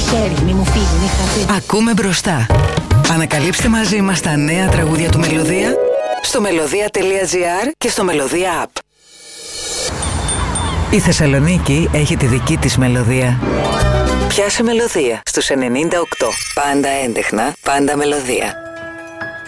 χέρι, μη μου φύγει, μη χαθεί. Ακούμε μπροστά. Ανακαλύψτε μαζί μας τα νέα τραγούδια του Μελωδία στο melodia.gr και στο Melodia App. Η Θεσσαλονίκη έχει τη δική της μελωδία. Πιάσε Μελωδία στους 98. Πάντα έντεχνα, πάντα μελωδία.